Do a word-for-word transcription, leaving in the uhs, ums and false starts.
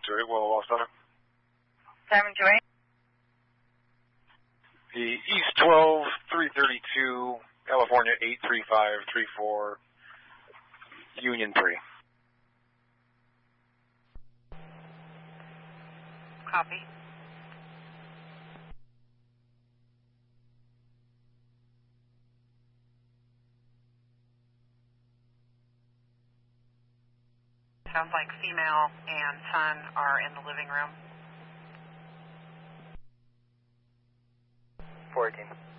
two eight, Willow Center. seven two eight. The East twelve, three thirty-two, California eight three five three four, Union three. Copy. Sounds like female and son are in the living room. fourteen.